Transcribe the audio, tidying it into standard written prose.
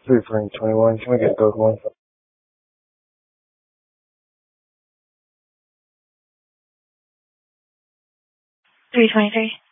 3 frame 21. Can we get code 1? 323.